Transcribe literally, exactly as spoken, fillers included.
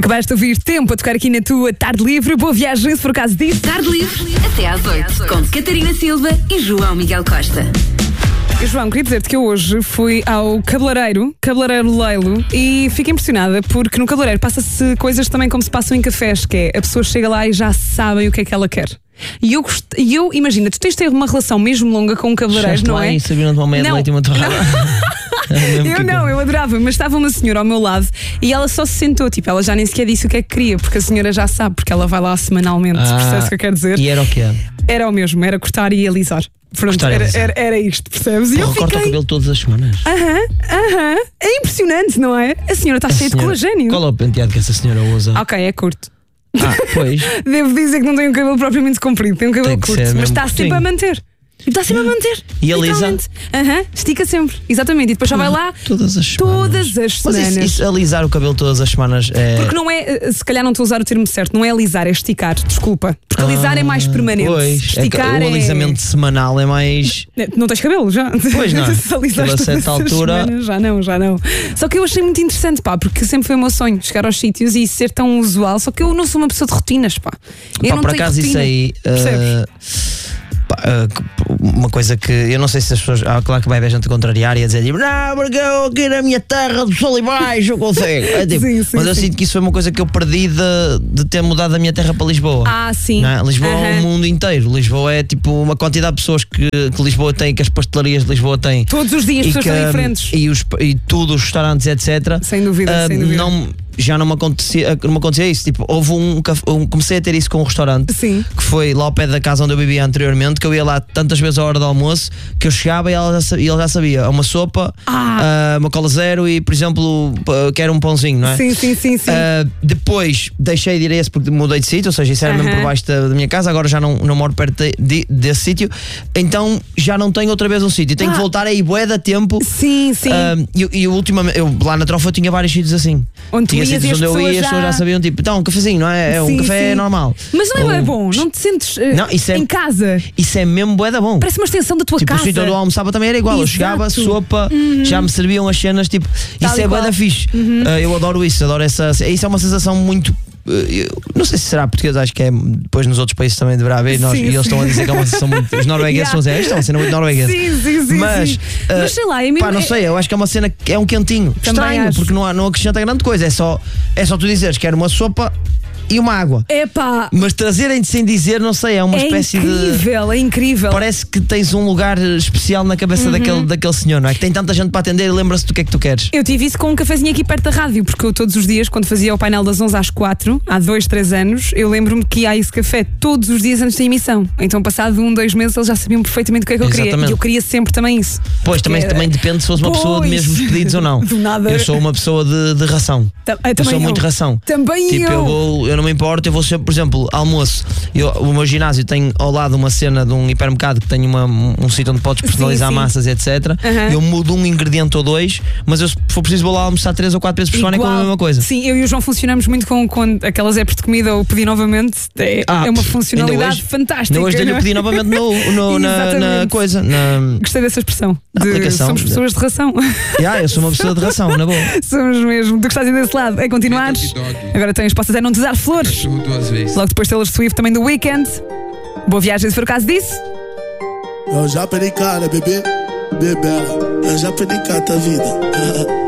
Acabaste de ouvir Tempo a tocar aqui na tua Tarde Livre. Boa viagem, se for o caso disso. Tarde Livre, até às oito, com Catarina Silva e João Miguel Costa. João, queria dizer-te que eu hoje fui ao cabeleireiro, cabeleireiro Leilo, e fiquei impressionada porque no cabeleireiro passa-se coisas também como se passam em cafés, que é a pessoa chega lá e já sabem o que é que ela quer. E eu, gost... eu imagina, tu tens de ter uma relação mesmo longa com um cabeleireiro, não é? Sim, sabiam de uma meia de leite e uma torrada. Eu não, eu adorava, mas estava uma senhora ao meu lado e ela só se sentou, tipo, ela já nem sequer disse o que é que queria, porque a senhora já sabe, porque ela vai lá semanalmente, ah, percebes o que eu quero dizer? E era o quê? Era o mesmo, era cortar e alisar. Pronto, era, era, era isto, percebes? E eu fiquei... corta o cabelo todas as semanas. Aham, aham. É impressionante, não é? A senhora está cheia de colagênio. Qual é o penteado que essa senhora usa? Ok, é curto. Ah, pois. Devo dizer que não tem um cabelo propriamente comprido, tem um cabelo Tem que curto, ser mas mesmo está sempre curtinho. a manter. E está sempre a manter. E alisa? Aham, estica sempre. Exatamente. E depois já vai lá Todas as semanas. todas as Mas semanas. isso, isso, alisar o cabelo todas as semanas é. Porque não é, se calhar não estou a usar o termo certo, não é alisar, é esticar, desculpa. Porque alisar é mais permanente. Pois, Esticar é, é. o alisamento semanal é mais. Não tens cabelo já? Pois não. Se alisares Pela todas certa as altura- semanas, já não, já não. Só que eu achei muito interessante, pá, porque sempre foi o meu sonho chegar aos sítios e ser tão usual. Só que eu não sou uma pessoa de rotinas, pá. Eu Pá, não por tenho acaso rotina. isso aí. Percebes? uh, pá, uh, uma coisa que eu não sei se as pessoas. Ah, claro que vai haver gente contrariar e a dizer tipo, não, porque eu aqui na minha terra do sol e baixo eu consigo. É, tipo, Sim, sim, mas eu sim. sinto que isso foi uma coisa que eu perdi de, de ter mudado da minha terra para Lisboa. Ah, sim. Não é? Lisboa é Aham. o mundo inteiro. Lisboa é tipo uma quantidade de pessoas que, que Lisboa tem, que as pastelarias de Lisboa têm. Todos os dias E pessoas que, são um, diferentes. E, os, e tudo, os restaurantes, etcétera. Sem dúvida, Ah, sem dúvida. Não, já não me, acontecia, não me acontecia isso. Tipo, houve um, caf- um. Comecei a ter isso com um restaurante Sim. que foi lá ao pé da casa onde eu vivia anteriormente. Que eu ia lá tantas vezes à hora do almoço que eu chegava e ela já sabia, ele já sabia uma sopa, Ah. ah, uma cola zero e, por exemplo, p- quero um pãozinho, não é? Sim, sim, sim, sim. Ah, depois deixei de ir a esse porque mudei de sítio, ou seja, isso era mesmo Aham. por baixo da, da minha casa, agora já não, não moro perto de- de- desse sítio, então já não tenho outra vez um sítio, tenho Ah. que voltar aí bué da tempo. Sim, sim. Ah, e e ultimamente, eu, lá na Trofa eu tinha vários sítios assim. Onde tu tinha ias e sítios as onde eu ia e as pessoas pessoas já já- sabiam, tipo, então, um cafezinho, não é? É um Sim, café sim. normal. Mas não é Ou- bué bom, não te sentes eh, Não, isso é- em casa. Isso é mesmo bué da bom. Parece uma extensão da tua Tipo, o casa. sítio onde eu almoçava também era igual. Eu Exato. chegava, sopa, já me serviam as cenas, tipo, Tal isso e é bué qual. da fixe. Ah, eu adoro isso, adoro essa. Isso é uma sensação muito. ah, eu não sei se será português, acho que é. Depois nos outros países também deverá haver. Nós, Sim, e eles sim. estão a dizer que é uma sensação muito. Os noruegueses estão a dizer, isto é uma cena muito norueguesa. Sim, sim, sim. Mas, sim. ah, Mas sei lá, é mesmo. Pá, não é- sei, eu acho que é uma cena que é um quentinho. Também Estranho, acho. porque não, há- não acrescenta grande coisa. É só, é só tu dizeres que era uma sopa e uma água. Epá, Mas trazerem-te sem dizer, não sei, é uma é espécie de. incrível, é incrível. Parece que tens um lugar especial na cabeça daquele, daquele senhor, não é? Que tem tanta gente para atender e lembra-se do que é que tu queres. Eu tive isso com um cafezinho aqui perto da rádio, porque eu todos os dias, quando fazia o painel das onze às quatro, há dois, três anos, eu lembro-me que ia a esse café todos os dias antes da emissão. Então, passado um, dois meses, eles já sabiam perfeitamente o que é que eu queria. Exatamente. E eu queria sempre também isso. Pois, também, Porque- também depende se fosse uma pessoa de Pois. mesmos pedidos ou não. Do nada. Eu sou uma pessoa de, de ração. Ta- eu Eu também sou muito eu. ração. Também Tipo, eu. eu vou, eu não me importo, eu vou sempre, por exemplo, almoço. Eu, o meu ginásio tem ao lado uma cena de um hipermercado que tem uma, um, um sítio onde podes personalizar sim. massas, etcétera. Aham. Eu mudo um ingrediente ou dois, mas eu, se for preciso, vou lá almoçar três ou quatro vezes por semana e como a Igual. mesma coisa. Sim, eu e o João funcionamos muito com, com aquelas apps de comida ou pedir novamente. É, Ah, é uma pff, funcionalidade ainda hoje- fantástica. Ainda hoje não lhe é? pedi novamente no, no- na, na Exatamente. coisa. Na, Gostei dessa expressão. Na De, aplicação. somos pessoas de ração. yeah, eu sou uma pessoa de ração, na boa. Somos mesmo. Tu gostaste desse lado? É continuares? Agora tens, posso até não te dar flores. Duas vezes. Logo depois Taylor Swift também do Weekend. Boa viagem se for o caso disso. Eu já perdi cara, bebê, bebê. Eu já perdi cara da vida.